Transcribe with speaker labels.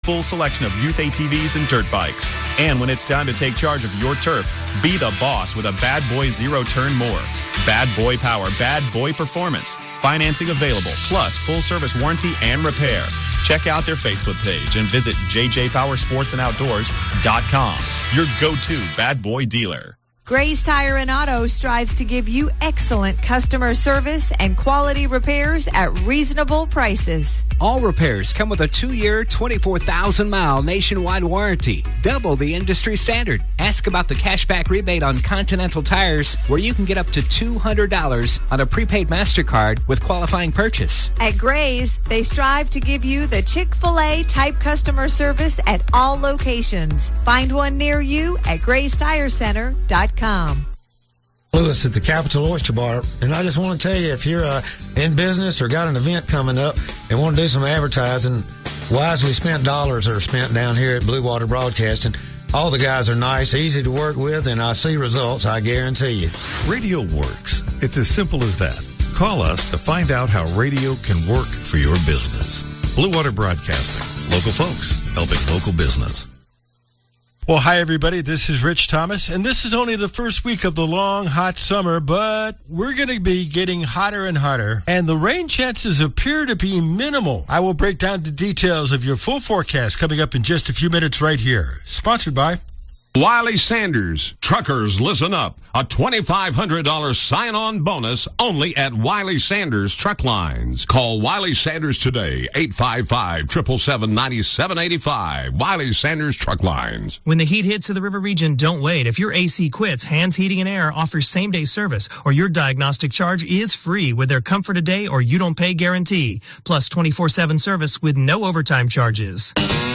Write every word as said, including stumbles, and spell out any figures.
Speaker 1: full selection of youth A T Vs and dirt bikes. And when it's time to take charge of your turf, be the boss with a Bad Boy Zero Turn Mower. Bad Boy Power, Bad Boy Performance. Financing available, plus full service warranty and repair. Check out their Facebook page and visit j j power sports and outdoors dot com. Your go-to Bad Boy dealer.
Speaker 2: Gray's Tire and Auto strives to give you excellent customer service and quality repairs at reasonable prices.
Speaker 3: All repairs come with a two-year, twenty-four thousand mile nationwide warranty, double the industry standard. Ask about the cashback rebate on Continental tires, where you can get up to two hundred dollars on a prepaid MasterCard with qualifying purchase.
Speaker 2: At Gray's, they strive to give you the Chick-fil-A type customer service at all locations. Find one near you at grays tire center dot com.
Speaker 4: Lewis at the Capital Oyster Bar, and I just want to tell you, if you're uh, in business or got an event coming up and want to do some advertising, wisely spent dollars are spent down here at Blue Water Broadcasting. All the guys are nice, easy to work with, and I see results, I guarantee you.
Speaker 5: Radio works. It's as simple as that. Call us to find out how radio can work for your business. Blue Water Broadcasting. Local folks helping local business.
Speaker 6: Well, hi, everybody. This is Rich Thomas, and this is only the first week of the long, hot summer, but we're going to be getting hotter and hotter, and the rain chances appear to be minimal. I will break down the details of your full forecast coming up in just a few minutes right here. Sponsored by
Speaker 7: Wiley Sanders. Truckers, listen up. A twenty-five hundred dollars sign-on bonus only at Wiley Sanders Truck Lines. Call Wiley Sanders today, eight five five, seven seven seven, nine seven eight five. Wiley Sanders Truck Lines.
Speaker 8: When the heat hits to the river region, don't wait. If your A C quits, Hands Heating and Air offers same-day service, or your diagnostic charge is free with their Comfort a Day or You Don't Pay guarantee, plus twenty-four seven service with no overtime charges.